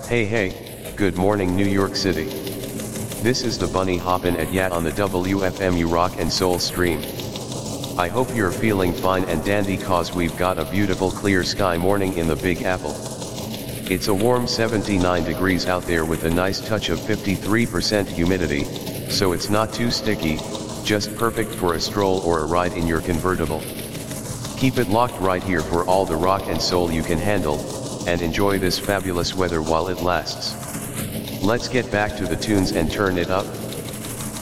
Hey, good morning New York City. This is the Bunny hoppin' at Yat on the WFMU Rock and Soul stream. I hope you're feeling fine and dandy cause we've got a beautiful clear sky morning in the Big Apple. It's a warm 79 degrees out there with a nice touch of 53% humidity, so it's not too sticky, just perfect for a stroll or a ride in your convertible. Keep it locked right here for all the rock and soul you can handle, and enjoy this fabulous weather while it lasts. Let's get back to the tunes and turn it up.